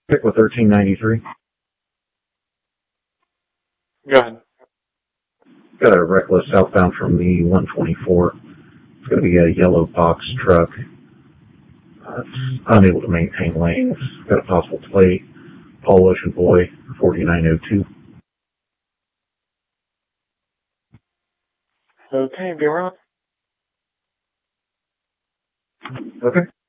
Pick with 1393. Go ahead. Got a reckless southbound from the 124. It's going to be a yellow box truck. It's unable to maintain lanes. Got a possible plate. Paul Ocean Boy, 4902. Okay, be around. Okay.